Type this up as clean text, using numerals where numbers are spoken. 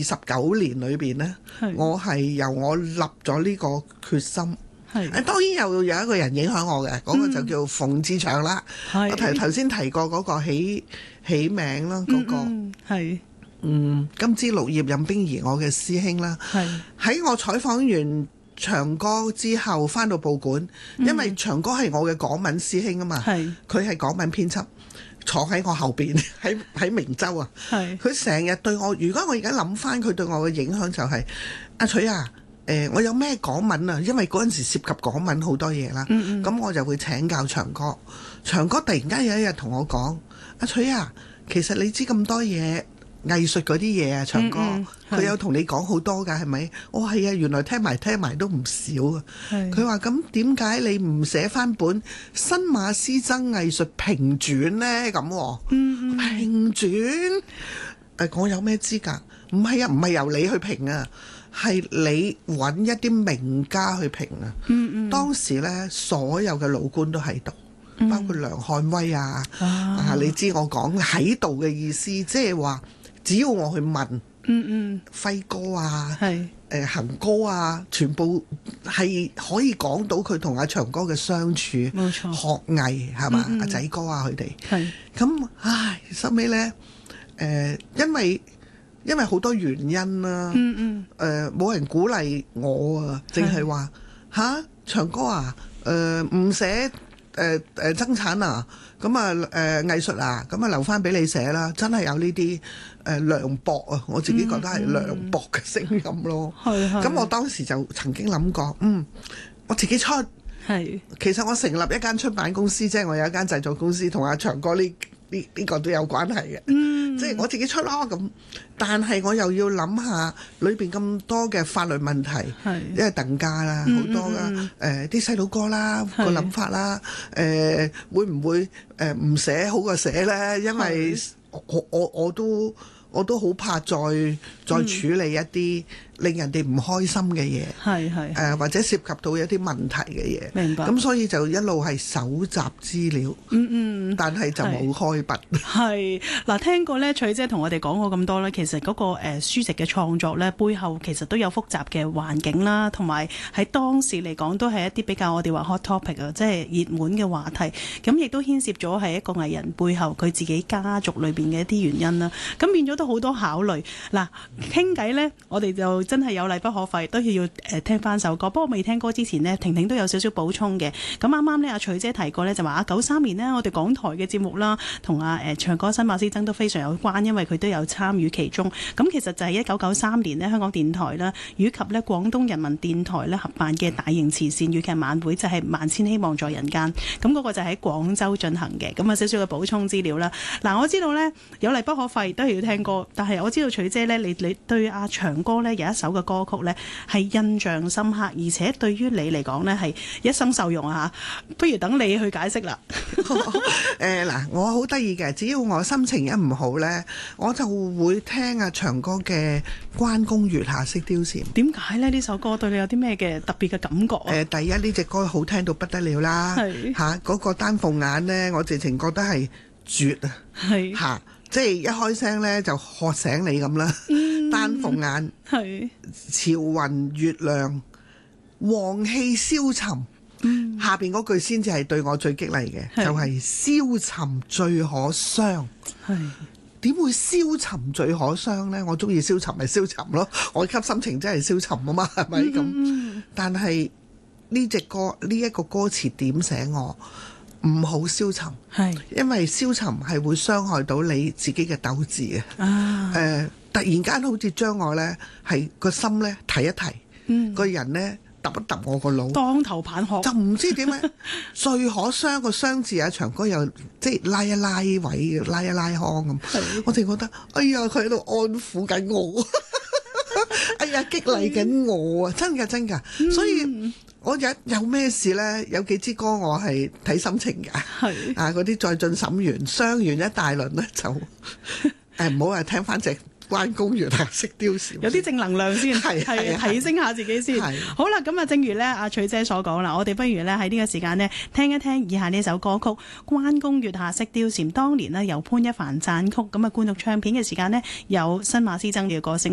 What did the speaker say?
29年裏邊呢，我係由我立咗呢個決心。當然又有一個人影響我嘅，嗰個就叫馮志祥啦。我頭先提過嗰個起名啦，嗰個金枝綠葉任冰兒，我嘅師兄啦。喺我採訪完長哥之後，翻到報館，因為長哥係我嘅港聞師兄啊嘛，佢係港聞編輯，坐喺我後邊，喺明州啊。佢成日對我，如果我而家諗翻佢對我嘅影響就係阿徐啊。我有咩港聞啊？因為嗰陣時涉及港聞好多嘢啦，咁我就會請教長哥。長哥突然間有一日同我講：阿徐啊，其實你知咁多嘢藝術嗰啲嘢啊，長哥佢有同你講好多㗎，係咪？我係啊，原來聽埋都唔少啊。佢話：咁點解你唔寫翻本《新馬師曾藝術評傳》呢？咁評傳？我有咩資格？唔係啊，唔係由你去評啊。係你揾一啲名家去評啊！當時呢，所有嘅老官都喺度，包括梁漢威啊，你知我講喺度嘅意思，即係話只要我去問，輝哥啊，恒哥啊，全部係可以講到佢同阿長哥嘅相處，冇錯，學藝係嘛，阿仔哥啊佢哋，咁唉，收尾呢，因為好多原因啦，冇人鼓勵我啊，淨係話吓長哥啊，唔寫增產啊，咁啊藝術啊，咁啊留翻俾你寫啦，真係有呢啲涼薄啊，我自己覺得係涼薄嘅聲音咯。咁我當時就曾經諗過，我自己出，其實我成立一間出版公司，即係我有一間製作公司，同阿長哥呢個都有關係嘅。即係我自己出咯咁，但係我又要諗下裏邊咁多嘅法律問題，因為鄧家啦，好多啦，啲細佬哥啦個諗法啦，會唔會唔寫好過寫呢？因為我都好怕再處理一啲令人哋唔開心嘅嘢，或者涉及到一啲問題嘅嘢。明白。咁所以就一路係搜集資料，但係就冇開筆。 係嗱，聽過咧，徐姐同我哋講過咁多咧，其實嗰個書籍嘅創作咧，背後其實都有複雜嘅環境啦，同埋喺當時嚟講都係一啲比較我哋話 hot topic 啊，即係熱門嘅話題。咁亦都牽涉咗係一個藝人背後佢自己家族裏邊嘅一啲原因啦。咁變咗都好多考慮。嗱，傾偈咧，我哋就真係有例不可廢，都要聽翻首歌。不過未聽歌之前呢，婷婷都有少少補充嘅。咁啱啱呢，阿徐姐提過呢，就話93年呢，我哋港台嘅節目啦，同長哥新馬師曾都非常有關，因為佢都有參與其中。咁其實就係1993年呢，香港電台啦，以及呢廣東人民電台呢合辦嘅大型慈善粵劇晚會，就係《萬千希望在人間》。咁嗰個就喺廣州進行嘅。咁少少嘅補充資料啦。嗱，我知道呢，有例不可廢，都係要聽歌。但係我知道徐姐呢，你對阿長哥呢有一首嘅歌曲呢係印象深刻，而且對於你嚟講呢係一生受用啊！不如等你去解釋啦。 嗱，我好得意嘅，只要我心情一唔好呢，我就會聽阿長哥嘅《關公月下識貂蟬》。點解呢？呢首歌對你有啲咩嘅特別嘅感覺啊？ 第一呢隻歌好聽到不得了啦，嗰個丹鳳眼呢，我直情覺得係絕啊！即係一開聲咧就喝醒你咁啦，丹鳳眼，朝雲月亮，黃氣消沉，下邊嗰句先至係對我最激勵嘅，就係消沉最可傷。點會消沉最可傷呢？我中意消沉咪消沉咯，我級心情真係消沉啊嘛，係咪咁？但係呢隻歌呢一個歌詞點醒我？唔好消沉，因為消沉係會傷害到你自己嘅鬥志啊！突然間好似將我呢係個心呢提一提，個人呢揼一揼我個腦， 當頭棒喝， 就唔知點解最可傷個傷字啊！長哥又即係拉一拉位，拉一拉腔咁，我淨覺得哎呀，佢喺度安撫緊我，哎呀，激勵緊我啊！真㗎，所以。我有咩事呢？有幾支歌我係睇心情㗎，嗰啲再進審完傷完一大輪呢，就唔好聽翻隻關公月下識貂蟬， 有啲正能量先，提升下自己先。好啦，咁正如呢阿徐姐所講啦，我哋不如呢喺呢個時間呢聽一聽以下呢首歌曲《關公月下識貂蟬》，當年呢由潘一帆撰曲，咁啊灌錄唱片嘅時間呢有新馬師曾嘅歌聲。